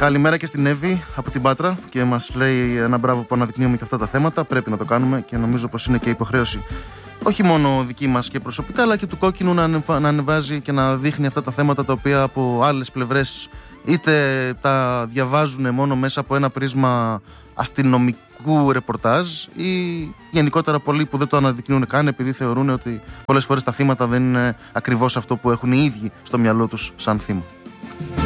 Καλημέρα και στην Εύη από την Πάτρα και μας λέει ένα μπράβο που αναδεικνύουμε και αυτά τα θέματα. Πρέπει να το κάνουμε και νομίζω πως είναι και υποχρέωση όχι μόνο δική μας και προσωπικά, αλλά και του Κόκκινου να ανεβάζει και να δείχνει αυτά τα θέματα τα οποία από άλλες πλευρές είτε τα διαβάζουν μόνο μέσα από ένα πρίσμα αστυνομικού ρεπορτάζ ή γενικότερα πολλοί που δεν το αναδεικνύουν καν επειδή θεωρούν ότι πολλές φορές τα θύματα δεν είναι ακριβώς αυτό που έχουν οι ίδιοι στο μυαλό τους σαν θύμα.